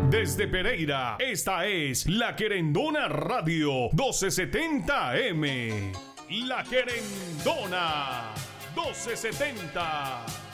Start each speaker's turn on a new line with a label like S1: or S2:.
S1: Desde Pereira, esta es La Querendona Radio 1270M. La Querendona 1270.